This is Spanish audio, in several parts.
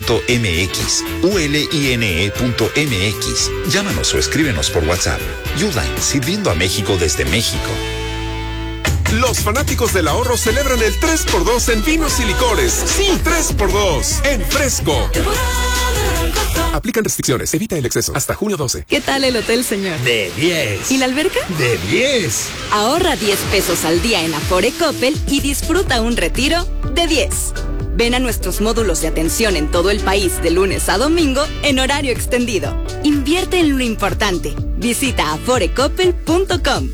uline.mx. Llámanos o escríbenos por WhatsApp. Uline, sirviendo a México desde México. Los fanáticos del ahorro celebran el 3x2 en vinos y licores. Sí, 3x2 en Fresco. Aplican restricciones. Evita el exceso. Hasta junio 12. ¿Qué tal el hotel, señor? De 10. ¿Y la alberca? De 10. Ahorra 10 pesos al día en Afore Coppel y disfruta un retiro de 10. Ven a nuestros módulos de atención en todo el país de lunes a domingo en horario extendido. Invierte en lo importante. Visita aforecoppel.com.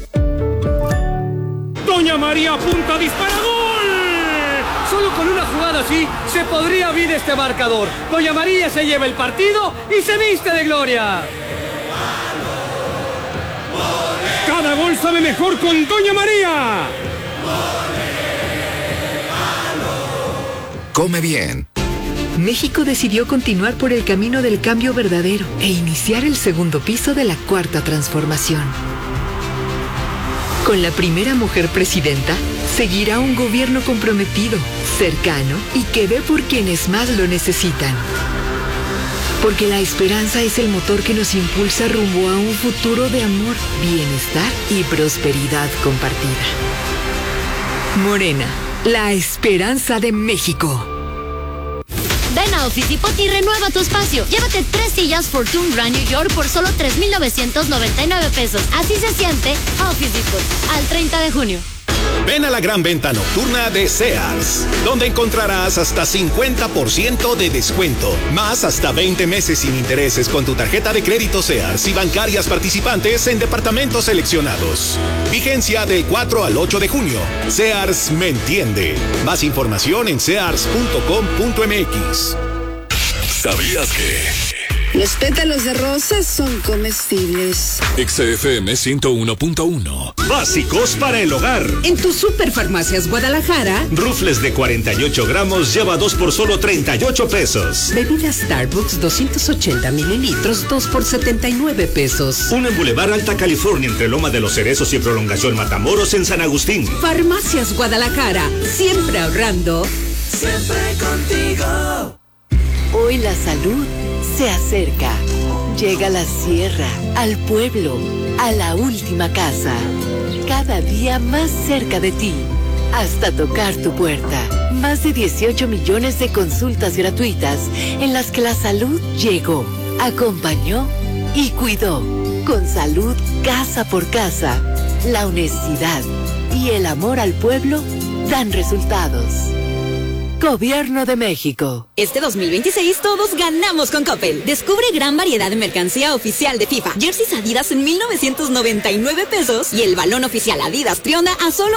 Doña María apunta, dispara, ¡gol! Solo con una jugada así se podría abrir este marcador. Doña María se lleva el partido y se viste de gloria. Cada gol sabe mejor con Doña María. Come bien. México decidió continuar por el camino del cambio verdadero e iniciar el segundo piso de la cuarta transformación. Con la primera mujer presidenta, seguirá un gobierno comprometido, cercano y que ve por quienes más lo necesitan. Porque la esperanza es el motor que nos impulsa rumbo a un futuro de amor, bienestar y prosperidad compartida. Morena, la esperanza de México. Ven a Office Depot y renueva tu espacio. Llévate 3 sillas Fortune Grand New York por solo $3,999. Así se siente Office Depot. Al 30 de junio. Ven a la gran venta nocturna de Sears, donde encontrarás hasta 50% de descuento, más hasta 20 meses sin intereses con tu tarjeta de crédito Sears y bancarias participantes en departamentos seleccionados. Vigencia del 4 al 8 de junio. Sears me entiende. Más información en sears.com.mx. ¿Sabías que? Los pétalos de rosas son comestibles. XFM 101.1. Básicos para el hogar. En tu Superfarmacias Guadalajara. Rufles de 48 gramos lleva 2 por solo 38 pesos. Bebidas Starbucks 280 mililitros, 2 por 79 pesos. Uno en Boulevard Alta California entre Loma de los Cerezos y Prolongación Matamoros en San Agustín. Farmacias Guadalajara. Siempre ahorrando. Siempre contigo. Hoy la salud se acerca. Llega a la sierra, al pueblo, a la última casa. Cada día más cerca de ti, hasta tocar tu puerta. Más de 18 millones de consultas gratuitas en las que la salud llegó, acompañó y cuidó. Con salud casa por casa, la honestidad y el amor al pueblo dan resultados. Gobierno de México. Este 2026 todos ganamos con Coppel. Descubre gran variedad de mercancía oficial de FIFA. Jerseys Adidas en 1,999 pesos y el balón oficial Adidas Triona a solo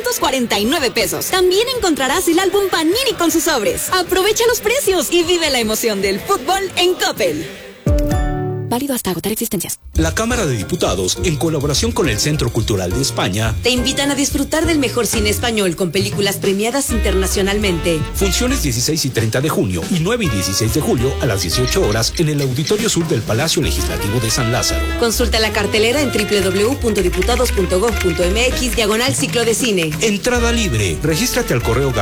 849 pesos. También encontrarás el álbum Panini con sus sobres. Aprovecha los precios y vive la emoción del fútbol en Coppel. Válido hasta agotar existencias. La Cámara de Diputados, en colaboración con el Centro Cultural de España, te invitan a disfrutar del mejor cine español con películas premiadas internacionalmente. Funciones 16 y 30 de junio y 9 y 16 de julio a las 18 horas en el Auditorio Sur del Palacio Legislativo de San Lázaro. Consulta la cartelera en www.diputados.gov.mx/ciclo de cine. Entrada libre. Regístrate al correo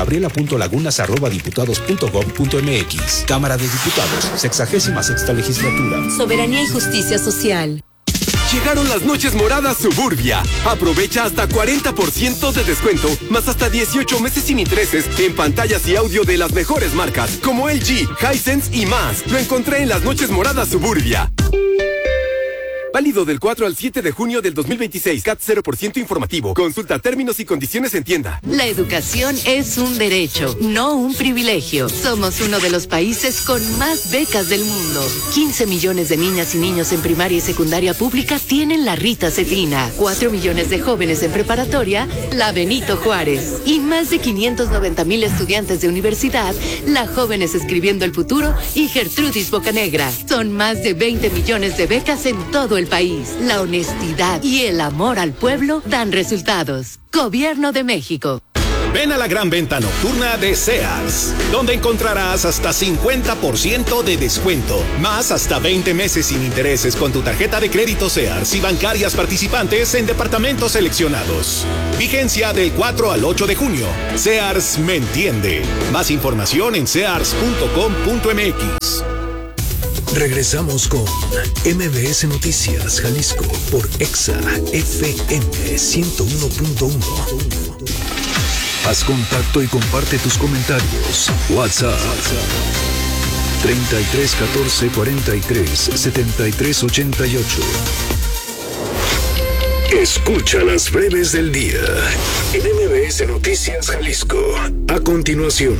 gabriela.lagunas@diputados.gov.mx. Cámara de Diputados, 66ª Legislatura. Soberanía y justicia social. Llegaron las noches moradas Suburbia. Aprovecha hasta 40% de descuento, más hasta 18 meses sin intereses en pantallas y audio de las mejores marcas, como LG, Hisense y más. Lo encontré en las noches moradas Suburbia. Válido del 4 al 7 de junio del 2026. CAT 0% informativo. Consulta términos y condiciones en tienda. La educación es un derecho, no un privilegio. Somos uno de los países con más becas del mundo. 15 millones de niñas y niños en primaria y secundaria pública tienen la Rita Cefina. 4 millones de jóvenes en preparatoria, la Benito Juárez. Y más de 590,000 estudiantes de universidad, la Jóvenes Escribiendo el Futuro y Gertrudis Bocanegra. Son más de 20 millones de becas en todo el país. La honestidad y el amor al pueblo dan resultados. Gobierno de México. Ven a la gran venta nocturna de Sears, donde encontrarás hasta 50% de descuento, más hasta 20 meses sin intereses con tu tarjeta de crédito Sears y bancarias participantes en departamentos seleccionados. Vigencia del 4 al 8 de junio. Sears me entiende. Más información en sears.com.mx. Regresamos con MBS Noticias Jalisco por Exa FM 101.1. Haz contacto y comparte tus comentarios. WhatsApp 33 14 43 73 88. Escucha las breves del día en MBS Noticias Jalisco. A continuación.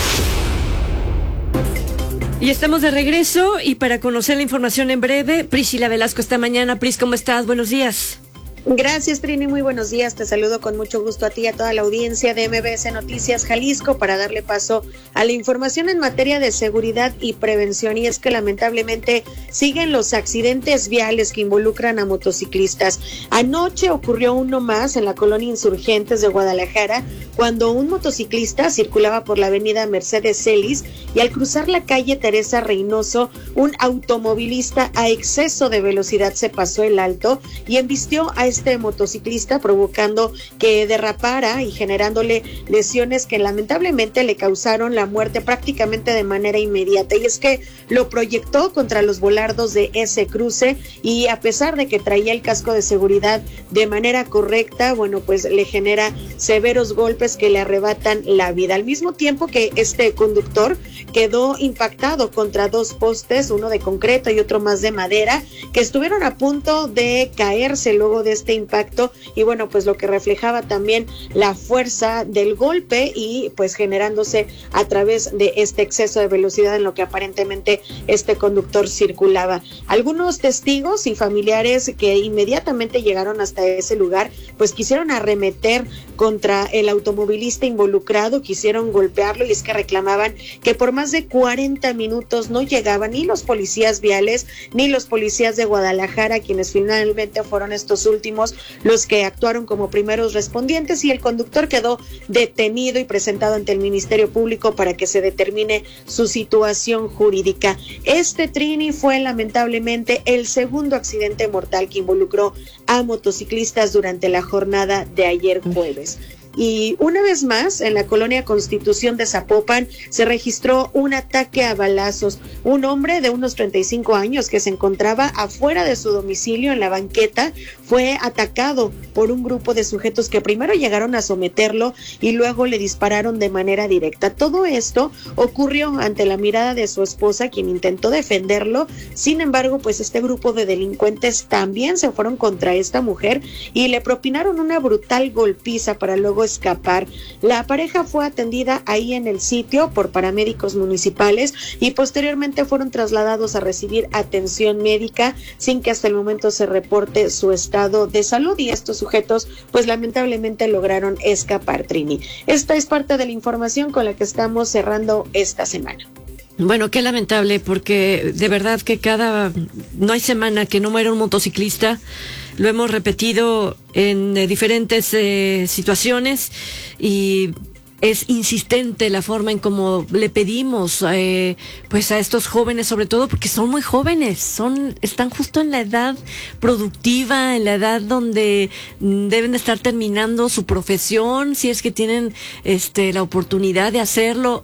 Y estamos de regreso y para conocer la información en breve, Priscila Velasco esta mañana. Pris, ¿cómo estás? Buenos días. Gracias, Trini, muy buenos días. Te saludo con mucho gusto a ti y a toda la audiencia de MBS Noticias Jalisco para darle paso a la información en materia de seguridad y prevención. Y es que lamentablemente siguen los accidentes viales que involucran a motociclistas. Anoche ocurrió uno más en la colonia Insurgentes de Guadalajara, cuando un motociclista circulaba por la avenida Mercedes Celis y al cruzar la calle Teresa Reynoso, un automovilista a exceso de velocidad se pasó el alto y embistió a este motociclista, provocando que derrapara y generándole lesiones que lamentablemente le causaron la muerte prácticamente de manera inmediata. Y es que lo proyectó contra los volardos de ese cruce y a pesar de que traía el casco de seguridad de manera correcta, bueno, pues le genera severos golpes que le arrebatan la vida. Al mismo tiempo que este conductor quedó impactado contra dos postes, uno de concreto y otro más de madera, que estuvieron a punto de caerse luego de este impacto y bueno, pues lo que reflejaba también la fuerza del golpe y pues generándose a través de este exceso de velocidad en lo que aparentemente este conductor circulaba. Algunos testigos y familiares que inmediatamente llegaron hasta ese lugar pues quisieron arremeter contra el automovilista involucrado, quisieron golpearlo y es que reclamaban que por más de 40 minutos no llegaban ni los policías viales ni los policías de Guadalajara, quienes finalmente fueron estos últimos los que actuaron como primeros respondientes y el conductor quedó detenido y presentado ante el Ministerio Público para que se determine su situación jurídica. Este, Trini, fue lamentablemente el segundo accidente mortal que involucró a motociclistas durante la jornada de ayer jueves. Y una vez más, en la colonia Constitución de Zapopan, se registró un ataque a balazos. Un hombre de unos 35 años que se encontraba afuera de su domicilio en la banqueta fue atacado por un grupo de sujetos que primero llegaron a someterlo y luego le dispararon de manera directa. Todo esto ocurrió ante la mirada de su esposa, quien intentó defenderlo. Sin embargo, pues este grupo de delincuentes también se fueron contra esta mujer y le propinaron una brutal golpiza para luego escapar. La pareja fue atendida ahí en el sitio por paramédicos municipales y posteriormente fueron trasladados a recibir atención médica sin que hasta el momento se reporte su estado de salud y estos sujetos pues lamentablemente lograron escapar, Trini. Esta es parte de la información con la que estamos cerrando esta semana. Bueno, qué lamentable, porque de verdad que no hay semana que no muera un motociclista. Lo hemos repetido en diferentes situaciones y es insistente la forma en cómo le pedimos pues a estos jóvenes, sobre todo porque son muy jóvenes, están justo en la edad productiva, en la edad donde deben de estar terminando su profesión, si es que tienen la oportunidad de hacerlo.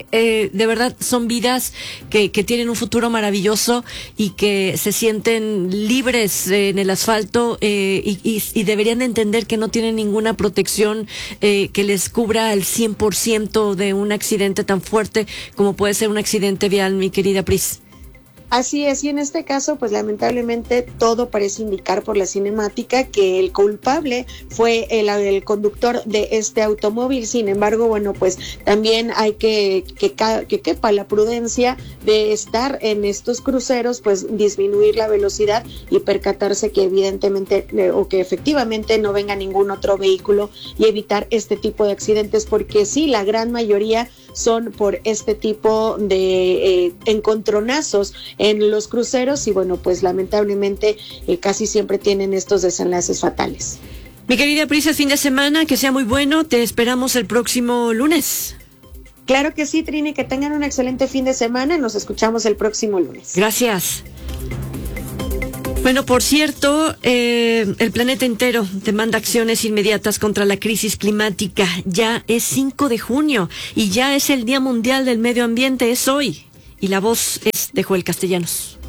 De verdad son vidas que tienen un futuro maravilloso y que se sienten libres en el asfalto y deberían de entender que no tienen ninguna protección que les cubra el 100% de un accidente tan fuerte como puede ser un accidente vial, mi querida Pris. Así es, y en este caso, pues lamentablemente todo parece indicar por la cinemática que el culpable fue el conductor de este automóvil. Sin embargo, bueno, pues también hay que quepa la prudencia de estar en estos cruceros, pues disminuir la velocidad y percatarse que evidentemente o que efectivamente no venga ningún otro vehículo y evitar este tipo de accidentes, porque sí, la gran mayoría son por este tipo de encontronazos en los cruceros y bueno, pues lamentablemente casi siempre tienen estos desenlaces fatales. Mi querida Prisa, fin de semana, que sea muy bueno, te esperamos el próximo lunes. Claro que sí, Trini, que tengan un excelente fin de semana, nos escuchamos el próximo lunes. Gracias. Bueno, por cierto, el planeta entero demanda acciones inmediatas contra la crisis climática. Ya es 5 de junio y ya es el Día Mundial del Medio Ambiente, es hoy. Y la voz es de Joel Castellanos.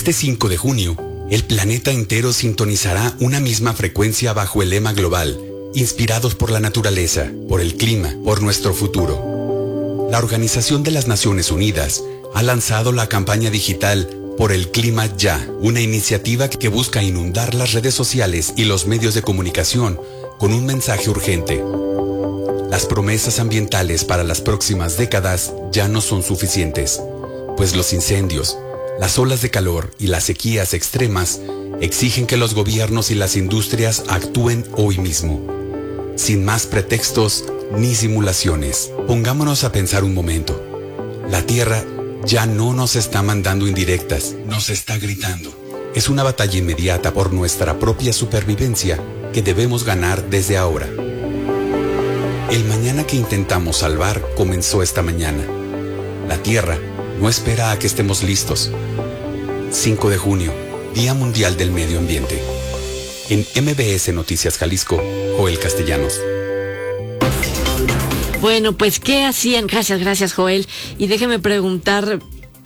Este 5 de junio, el planeta entero sintonizará una misma frecuencia bajo el lema global, inspirados por la naturaleza, por el clima, por nuestro futuro. La Organización de las Naciones Unidas ha lanzado la campaña digital Por el Clima Ya, una iniciativa que busca inundar las redes sociales y los medios de comunicación con un mensaje urgente. Las promesas ambientales para las próximas décadas ya no son suficientes, pues los incendios, las olas de calor y las sequías extremas exigen que los gobiernos y las industrias actúen hoy mismo. Sin más pretextos ni simulaciones, pongámonos a pensar un momento. La Tierra ya no nos está mandando indirectas, nos está gritando. Es una batalla inmediata por nuestra propia supervivencia que debemos ganar desde ahora. El mañana que intentamos salvar comenzó esta mañana. La Tierra no espera a que estemos listos. 5 de junio, Día Mundial del Medio Ambiente. En MBS Noticias Jalisco, Joel Castellanos. Bueno, pues, ¿qué hacían? Gracias, Joel. Y déjeme preguntar,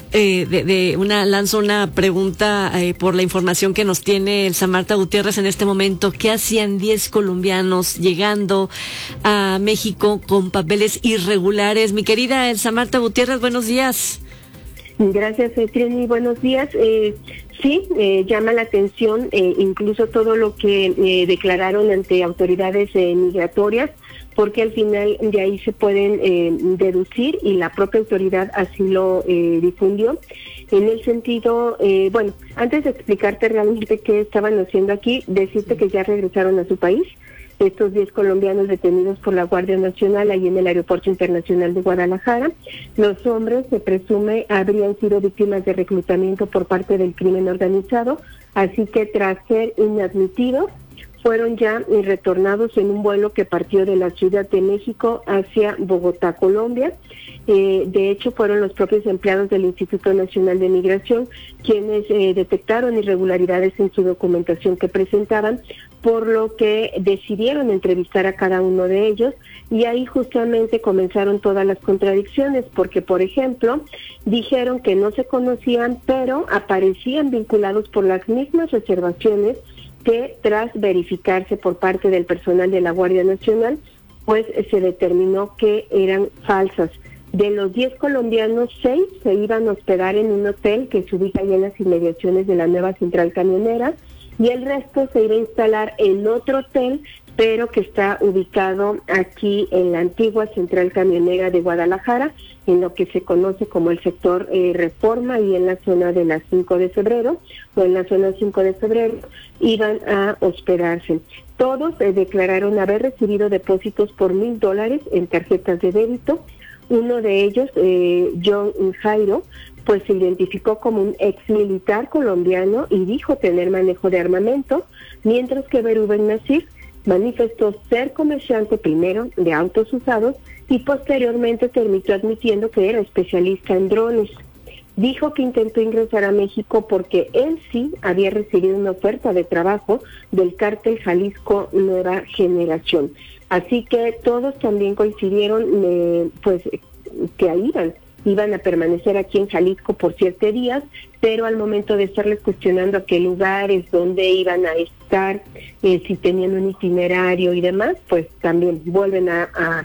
lanzo una pregunta por la información que nos tiene Elsa Marta Gutiérrez en este momento. ¿Qué hacían 10 colombianos llegando a México con papeles irregulares? Mi querida Elsa Marta Gutiérrez, buenos días. Gracias, Trini. Buenos días. Sí, llama la atención incluso todo lo que declararon ante autoridades migratorias, porque al final de ahí se pueden deducir, y la propia autoridad así lo difundió, en el sentido, bueno, antes de explicarte realmente qué estaban haciendo aquí, decirte que ya regresaron a su país. Estos 10 colombianos detenidos por la Guardia Nacional ahí en el Aeropuerto Internacional de Guadalajara. Los hombres, se presume, habrían sido víctimas de reclutamiento por parte del crimen organizado, así que tras ser inadmitidos, fueron ya retornados en un vuelo que partió de la Ciudad de México hacia Bogotá, Colombia. De hecho, fueron los propios empleados del Instituto Nacional de Migración quienes detectaron irregularidades en su documentación que presentaban, por lo que decidieron entrevistar a cada uno de ellos, y ahí justamente comenzaron todas las contradicciones, porque, por ejemplo, dijeron que no se conocían, pero aparecían vinculados por las mismas reservaciones que, tras verificarse por parte del personal de la Guardia Nacional, pues se determinó que eran falsas. De los 10 colombianos, 6 se iban a hospedar en un hotel que se ubica allá en las inmediaciones de la nueva central camionera, y el resto se iba a instalar en otro hotel, pero que está ubicado aquí en la antigua central camionera de Guadalajara, en lo que se conoce como el sector Reforma, y en la zona de la 5 de febrero, o en la zona 5 de febrero, iban a hospedarse. Todos declararon haber recibido depósitos por $1,000 en tarjetas de débito. Uno de ellos, John Jairo, pues se identificó como un ex militar colombiano y dijo tener manejo de armamento, mientras que Berúben Nasir manifestó ser comerciante primero de autos usados y posteriormente terminó admitiendo que era especialista en drones. Dijo que intentó ingresar a México porque él sí había recibido una oferta de trabajo del cártel Jalisco Nueva Generación. Así que todos también coincidieron pues que iban a permanecer aquí en Jalisco por 7 días, pero al momento de estarles cuestionando a qué lugares, dónde iban a estar, si tenían un itinerario y demás, pues también vuelven a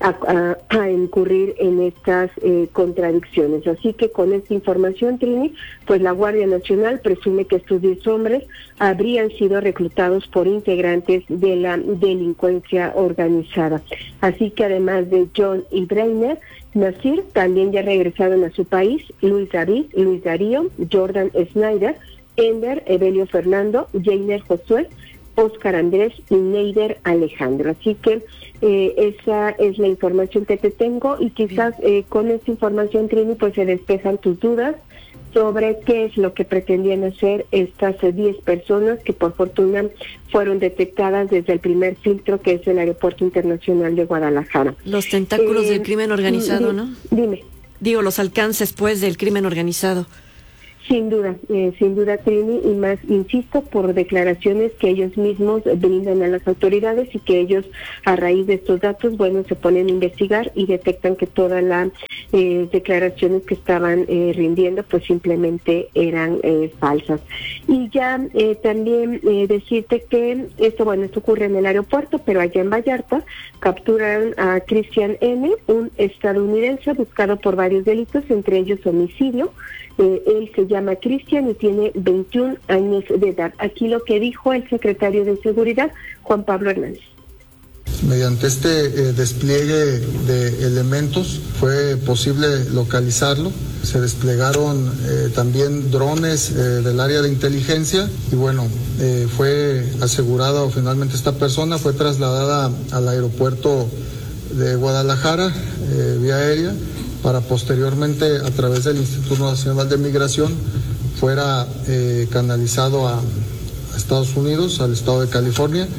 incurrir en estas contradicciones. Así que con esta información, Trini, pues la Guardia Nacional presume que estos 10 hombres habrían sido reclutados por integrantes de la delincuencia organizada. Así que además de John y Breiner Nasir, también ya regresaron a su país Luis David, Luis Darío, Jordan Snyder, Ender, Evelio Fernando, Jainer Josué, Oscar Andrés y Neider Alejandro. Así que esa es la información que te tengo, y quizás con esta información, Trini, pues se despejan tus dudas sobre qué es lo que pretendían hacer estas 10 personas que por fortuna fueron detectadas desde el primer filtro, que es el Aeropuerto Internacional de Guadalajara. Los tentáculos del crimen organizado, ¿no? Dime. Digo, los alcances, pues, del crimen organizado. Sin duda, Trini, y más, insisto, por declaraciones que ellos mismos brindan a las autoridades y que ellos, a raíz de estos datos, bueno, se ponen a investigar y detectan que todas las declaraciones que estaban rindiendo, pues simplemente eran falsas. Y ya también decirte que esto ocurre en el aeropuerto, pero allá en Vallarta capturaron a Cristian N., un estadounidense buscado por varios delitos, entre ellos homicidio. Él se llama Cristian y tiene 21 años de edad. Aquí lo que dijo el secretario de Seguridad, Juan Pablo Hernández. Mediante este despliegue de elementos fue posible localizarlo. Se desplegaron también drones del área de inteligencia y fue asegurada finalmente esta persona, fue trasladada al aeropuerto de Guadalajara vía aérea, para posteriormente, a través del Instituto Nacional de Migración, fuera canalizado a Estados Unidos, al estado de California.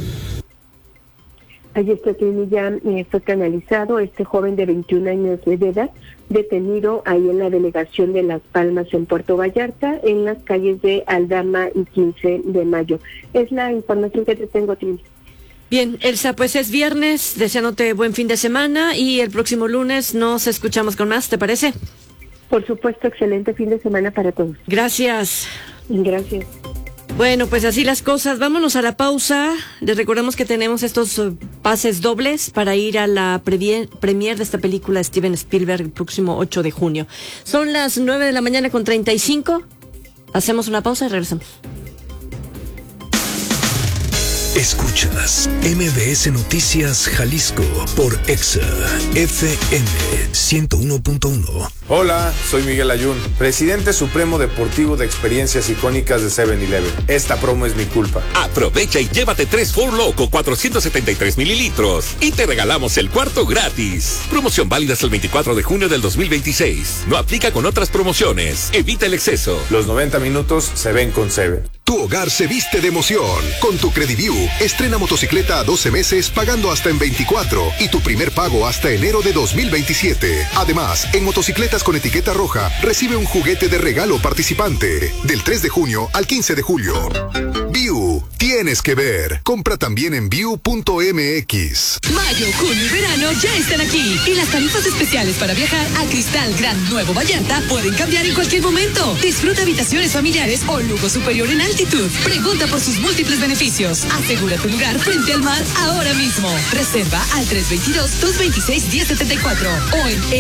Allí ya fue canalizado este joven de 21 años de edad, detenido ahí en la delegación de Las Palmas en Puerto Vallarta, en las calles de Aldama y 15 de Mayo. Es la información que te tengo, Trini. Bien, Elsa, pues es viernes, deseándote buen fin de semana y el próximo lunes nos escuchamos con más, ¿te parece? Por supuesto, excelente fin de semana para todos. Gracias. Gracias. Bueno, pues así las cosas. Vámonos a la pausa. Les recordamos que tenemos estos pases dobles para ir a la premier de esta película de Steven Spielberg el próximo 8 de junio. Son las 9:35 a.m. Hacemos una pausa y regresamos. Escuchas MBS Noticias Jalisco por Exa FM 101.1. Hola, soy Miguel Ayun, presidente supremo deportivo de experiencias icónicas de 7-Eleven. Esta promo es mi culpa. Aprovecha y llévate 3 4 Loko 473 mililitros y te regalamos el cuarto gratis. Promoción válida hasta el 24 de junio del 2026. No aplica con otras promociones. Evita el exceso. Los 90 minutos se ven con 7. Tu hogar se viste de emoción. Con tu Crediview, estrena motocicleta a 12 meses pagando hasta en 24 y tu primer pago hasta enero de 2027. Además, en motocicletas con etiqueta roja, recibe un juguete de regalo participante. Del 3 de junio al 15 de julio. View, tienes que ver. Compra también en view.mx. Mayo, junio y verano ya están aquí. Y las tarifas especiales para viajar a Cristal Gran Nuevo Vallarta pueden cambiar en cualquier momento. Disfruta habitaciones familiares o lujo superior en altitud. Pregunta por sus múltiples beneficios. Asegura tu lugar frente al mar ahora mismo. Reserva al 322-226-1074 o en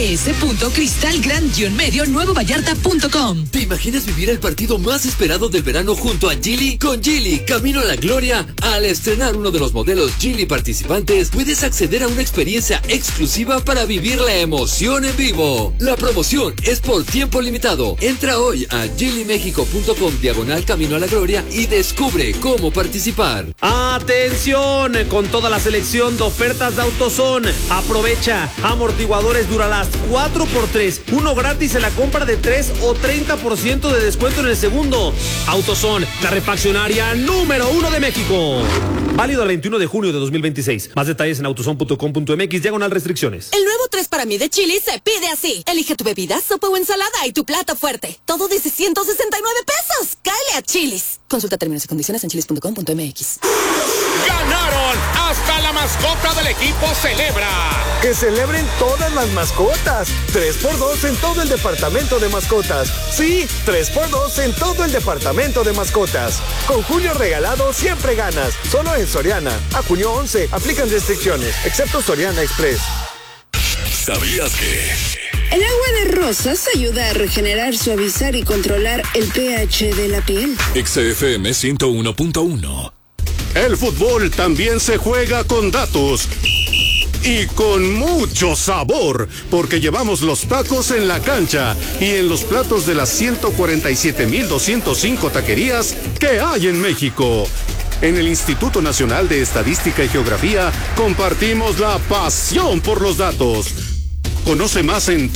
es.cristalgran-nuevovallarta.com. ¿Te imaginas vivir el partido más esperado del verano junto a Geely? Con Geely, camino a la gloria. Al estrenar uno de los modelos Geely participantes, puedes acceder a una experiencia exclusiva para vivir la emoción en vivo. La promoción es por tiempo limitado. Entra hoy a geelymexico.com/camino a la gloria y descubre cómo participar. ¡Atención! Con toda la selección de ofertas de AutoZone. Aprovecha. Amortiguadores Duralast 4x3. Uno gratis en la compra de 3 o 30% de descuento en el segundo. AutoZone, la refaccionaria número 1 de México. Válido al 21 de junio de 2026. Más detalles en autozone.com.mx/restricciones. El nuevo 3 para mí de Chili's se pide así. Elige tu bebida, sopa o ensalada y tu plato fuerte. Todo desde 169 pesos. Cáele a Chili's. Consulta términos y condiciones en chilis.com.mx. ¡Ganaron! ¡Hasta la mascota del equipo celebra! ¡Que celebren todas las mascotas! 3x2 en todo el departamento de mascotas. Sí, 3x2 en todo el departamento de mascotas. Con Julio Regalado siempre ganas. Solo en Soriana. A junio 11 aplican restricciones, excepto Soriana Express. ¿Sabías que? El agua de rosas ayuda a regenerar, suavizar y controlar el pH de la piel. XFM 101.1. El fútbol también se juega con datos. Y con mucho sabor, porque llevamos los tacos en la cancha y en los platos de las 147,205 taquerías que hay en México. En el Instituto Nacional de Estadística y Geografía compartimos la pasión por los datos. Conoce más en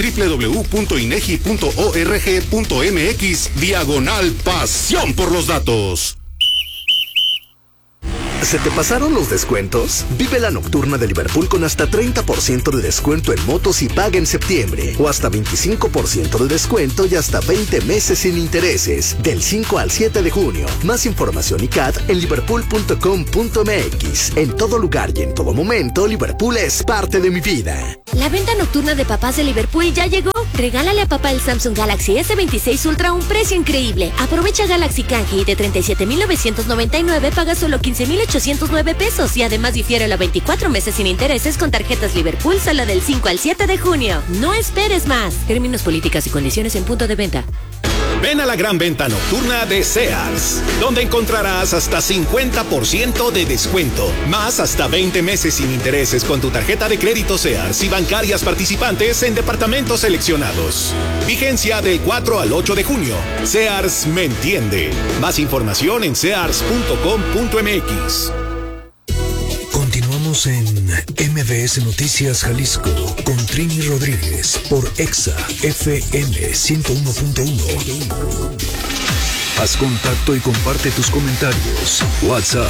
www.inegi.org.mx/pasión por los datos. ¿Se te pasaron los descuentos? Vive la nocturna de Liverpool con hasta 30% de descuento en motos y paga en septiembre. O hasta 25% de descuento y hasta 20 meses sin intereses. Del 5 al 7 de junio. Más información y CAT en liverpool.com.mx. En todo lugar y en todo momento, Liverpool es parte de mi vida. La venta nocturna de papás de Liverpool ya llegó. Regálale a papá el Samsung Galaxy S26 Ultra a un precio increíble. Aprovecha Galaxy Kanji de 37,999, paga solo 15,809 pesos y además difiérelo a 24 meses sin intereses con tarjetas Liverpool solo del 5 al 7 de junio. No esperes más. Términos, políticas y condiciones en punto de venta. Ven a la gran venta nocturna de Sears, donde encontrarás hasta 50% de descuento, más hasta 20 meses sin intereses con tu tarjeta de crédito Sears y bancarias participantes en departamentos seleccionados. Vigencia del 4 al 8 de junio. Sears me entiende. Más información en sears.com.mx. Continuamos en MBS Noticias Jalisco con Trini Rodríguez por Exa FM 101.1. Haz contacto y comparte tus comentarios. WhatsApp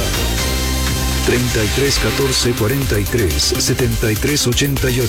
33 14 43 73 88.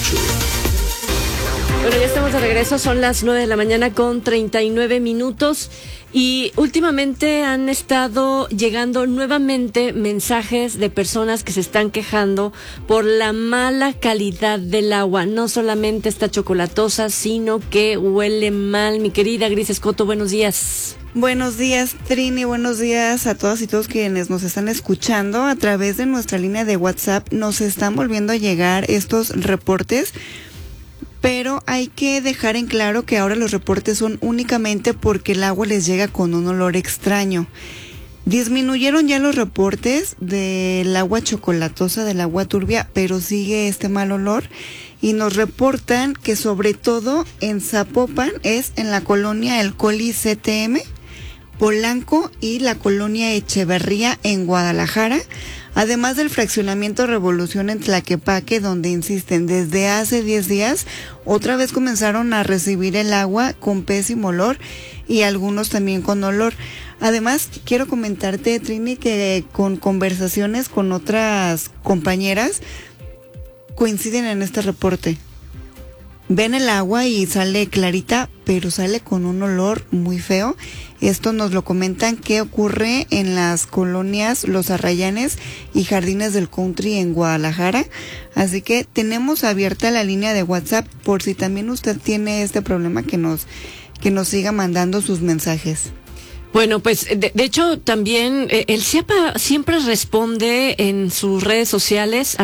Bueno, ya estamos de regreso, son las 9 de la mañana con 39 minutos y últimamente han estado llegando nuevamente mensajes de personas que se están quejando por la mala calidad del agua. No solamente está chocolatosa, sino que huele mal. Mi querida Gris Escoto, buenos días. Buenos días, Trini, buenos días a todas y todos quienes nos están escuchando. A través de nuestra línea de WhatsApp nos están volviendo a llegar estos reportes. Pero hay que dejar en claro que ahora los reportes son únicamente porque el agua les llega con un olor extraño. Disminuyeron ya los reportes del agua chocolatosa, del agua turbia, pero sigue este mal olor. Y nos reportan que sobre todo en Zapopan es en la colonia El Coli CTM, Polanco y la colonia Echeverría en Guadalajara. Además del fraccionamiento Revolución en Tlaquepaque, donde insisten desde hace 10 días, otra vez comenzaron a recibir el agua con pésimo olor y algunos también con olor. Además, quiero comentarte, Trini, que con conversaciones con otras compañeras coinciden en este reporte. Ven el agua y sale clarita, pero sale con un olor muy feo. Esto nos lo comentan que ocurre en las colonias Los Arrayanes y Jardines del Country en Guadalajara. Así que tenemos abierta la línea de WhatsApp por si también usted tiene este problema, que nos siga mandando sus mensajes. Bueno, pues de hecho también el CIAPA siempre responde en sus redes sociales,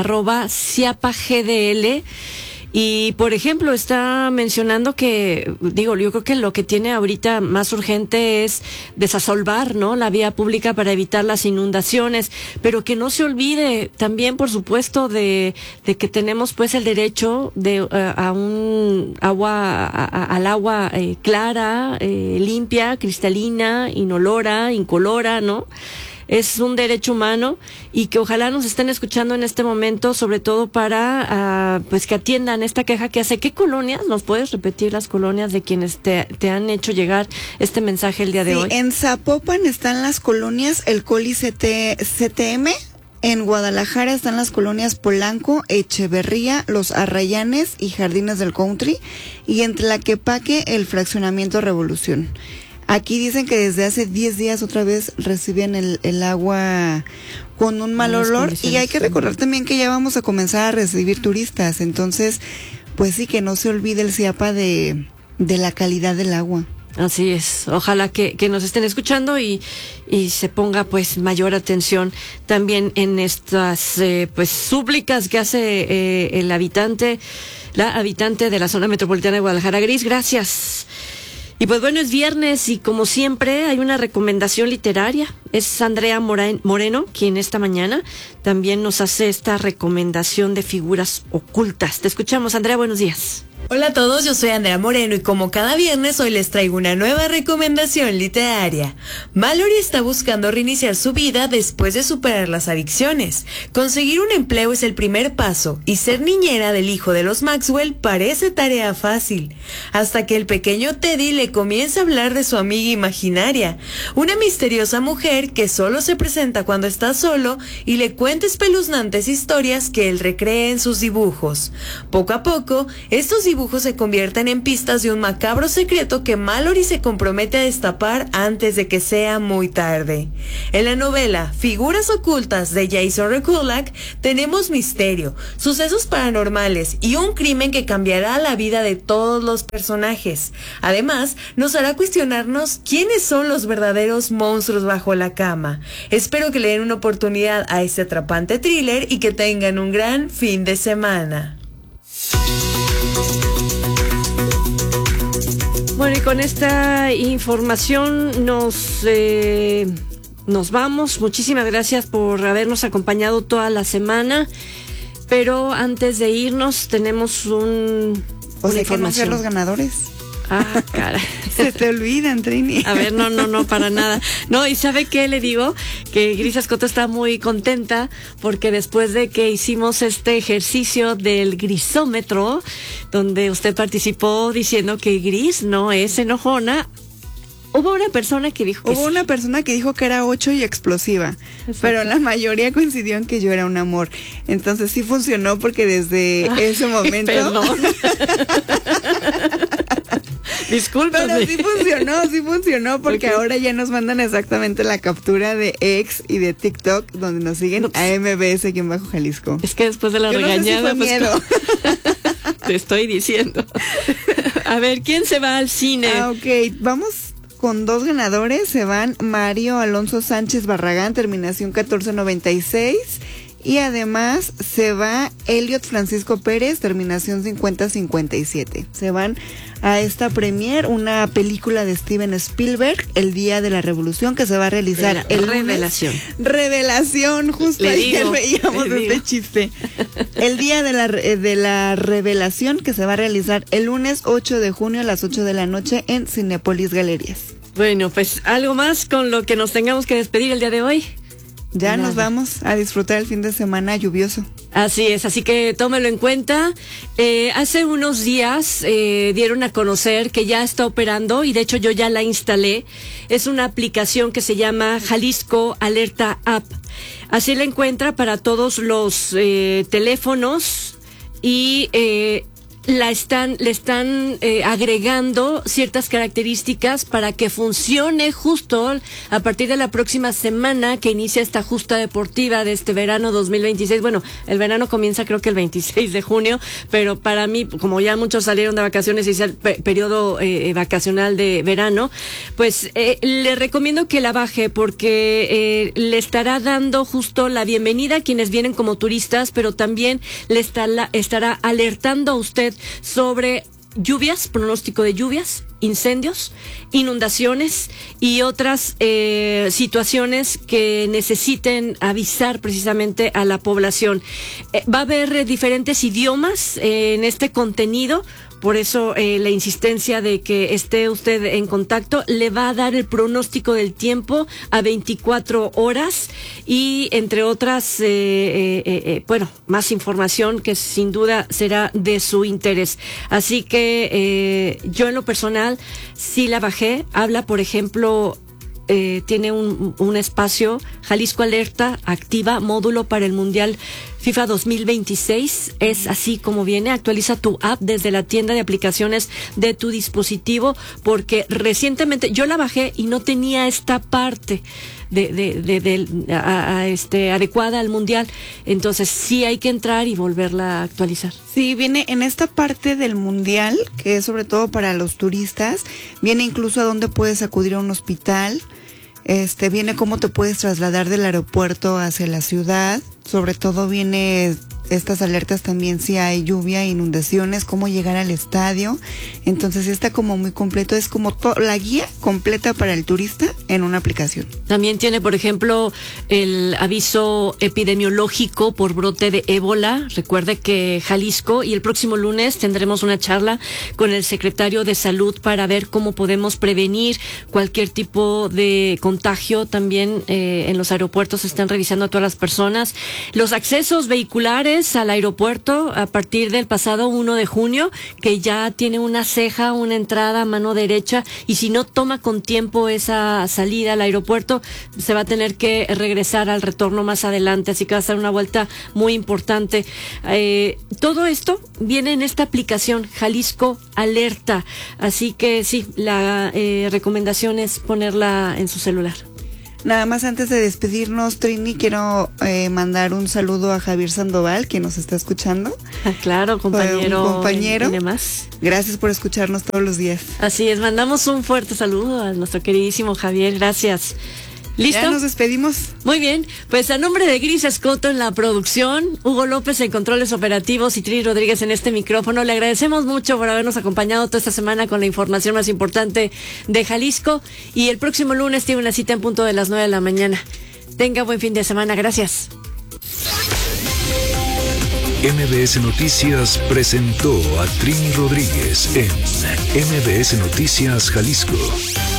@CIAPAGDL. Y, por ejemplo, está mencionando que, yo creo que lo que tiene ahorita más urgente es desasolvar, ¿no?, la vía pública para evitar las inundaciones, pero que no se olvide también, por supuesto, de que tenemos pues el derecho de a un agua, al agua clara, limpia, cristalina, inolora, incolora, ¿no? Es un derecho humano y que ojalá nos estén escuchando en este momento, sobre todo para pues que atiendan esta queja que hace. ¿Qué colonias? ¿Nos puedes repetir las colonias de quienes te han hecho llegar este mensaje el día de hoy? En Zapopan están las colonias El Coli CTM. En Guadalajara están las colonias Polanco, Echeverría, Los Arrayanes y Jardines del Country. Y en Tlaquepaque el fraccionamiento Revolución. Aquí dicen que desde hace 10 días otra vez reciben el agua con un mal olor, y hay que recordar también que ya vamos a comenzar a recibir turistas. Entonces, pues sí, que no se olvide el CIAPA de la calidad del agua. Así es, ojalá que nos estén escuchando y se ponga pues mayor atención también en estas pues súplicas que hace la habitante de la zona metropolitana de Guadalajara. Gris, gracias. Y pues bueno, es viernes y como siempre hay una recomendación literaria. Es Andrea Moreno quien esta mañana también nos hace esta recomendación de figuras ocultas. Te escuchamos, Andrea, buenos días. Hola a todos, yo soy Andrea Moreno y como cada viernes hoy les traigo una nueva recomendación literaria. Mallory está buscando reiniciar su vida después de superar las adicciones. Conseguir un empleo es el primer paso y ser niñera del hijo de los Maxwell parece tarea fácil. Hasta que el pequeño Teddy le comienza a hablar de su amiga imaginaria, una misteriosa mujer que solo se presenta cuando está solo y le cuenta espeluznantes historias que él recrea en sus dibujos. Poco a poco, estos dibujos se convierten en pistas de un macabro secreto que Mallory se compromete a destapar antes de que sea muy tarde. En la novela Figuras ocultas de Jason Rekulak tenemos misterio, sucesos paranormales y un crimen que cambiará la vida de todos los personajes. Además, nos hará cuestionarnos quiénes son los verdaderos monstruos bajo la cama. Espero que le den una oportunidad a este atrapante thriller y que tengan un gran fin de semana. Bueno, y con esta información nos vamos. Muchísimas gracias por habernos acompañado toda la semana. Pero antes de irnos, tenemos una información. ¿Los ganadores? Ah, caray. Se te olvidan, Trini. A ver, no, para nada. No, ¿y sabe qué le digo? Que Gris Ascoto está muy contenta porque después de que hicimos este ejercicio del grisómetro, donde usted participó diciendo que Gris no es enojona, hubo una persona que dijo que era 8 y explosiva. Exacto. Pero la mayoría coincidió en que yo era un amor. Entonces sí funcionó porque desde ese momento... Perdón. Discúlpame. Pero sí funcionó porque ahora ya nos mandan exactamente la captura de X y de TikTok donde nos siguen a MBS-Jalisco. Es que después de la regañada, no sé si fue miedo. Te estoy diciendo. A ver, ¿quién se va al cine? Ok, vamos con 2 ganadores. Se van Mario Alonso Sánchez Barragán, terminación 1496. Y además se va Elliot Francisco Pérez, terminación 5057. Se van a esta premier, una película de Steven Spielberg, El Día de la Revolución, que se va a realizar el Revelación. Revelación, justo ayer veíamos este chiste. El Día de la Revelación, que se va a realizar el lunes 8 de junio a las 8 de la noche en Cinépolis Galerías. Bueno, pues algo más con lo que nos tengamos que despedir el día de hoy. Ya nos vamos a disfrutar el fin de semana lluvioso. Así es, así que tómelo en cuenta. Hace unos días dieron a conocer que ya está operando y de hecho yo ya la instalé. Es una aplicación que se llama Jalisco Alerta App. Así la encuentra para todos los teléfonos y le están agregando ciertas características para que funcione justo a partir de la próxima semana que inicia esta justa deportiva de este verano 2026. Bueno, el verano comienza creo que el 26 de junio, pero para mí, como ya muchos salieron de vacaciones y es el periodo vacacional de verano, pues le recomiendo que la baje porque le estará dando justo la bienvenida a quienes vienen como turistas, pero también le estará alertando a usted sobre lluvias, pronóstico de lluvias, incendios, inundaciones y otras situaciones que necesiten avisar precisamente a la población. Va a haber diferentes idiomas en este contenido. Por eso la insistencia de que esté usted en contacto. Le va a dar el pronóstico del tiempo a 24 horas y entre otras, más información que sin duda será de su interés. Así que yo en lo personal sí la bajé. Habla, por ejemplo, tiene un espacio, Jalisco Alerta, activa módulo para el Mundial FIFA 2026, es así como viene. Actualiza tu app desde la tienda de aplicaciones de tu dispositivo, porque recientemente yo la bajé y no tenía esta parte adecuada al mundial. Entonces sí hay que entrar y volverla a actualizar. Sí, viene en esta parte del mundial, que es sobre todo para los turistas, viene incluso a dónde puedes acudir a un hospital. Viene cómo te puedes trasladar del aeropuerto hacia la ciudad. Sobre todo viene estas alertas también si hay lluvia, inundaciones, cómo llegar al estadio. Entonces está como muy completo, es como la guía completa para el turista en una aplicación. También tiene, por ejemplo, el aviso epidemiológico por brote de ébola. Recuerde que Jalisco, y el próximo lunes tendremos una charla con el secretario de Salud para ver cómo podemos prevenir cualquier tipo de contagio. También en los aeropuertos se están revisando a todas las personas. Los accesos vehiculares al aeropuerto a partir del pasado 1 de junio, que ya tiene una ceja, una entrada a mano derecha, y si no toma con tiempo esa salida al aeropuerto, se va a tener que regresar al retorno más adelante, así que va a ser una vuelta muy importante. Todo esto viene en esta aplicación Jalisco Alerta, así que sí, la recomendación es ponerla en su celular. Nada más antes de despedirnos, Trini, quiero mandar un saludo a Javier Sandoval, que nos está escuchando. Claro, compañero. Un compañero. Y demás. Gracias por escucharnos todos los días. Así es, mandamos un fuerte saludo a nuestro queridísimo Javier, gracias. ¿Listo? Ya nos despedimos. Muy bien, pues a nombre de Gris Escoto en la producción, Hugo López en controles operativos y Trini Rodríguez en este micrófono, le agradecemos mucho por habernos acompañado toda esta semana con la información más importante de Jalisco, y el próximo lunes tiene una cita en punto de las 9 de la mañana. Tenga buen fin de semana, gracias. MBS Noticias presentó a Trini Rodríguez en MBS Noticias Jalisco.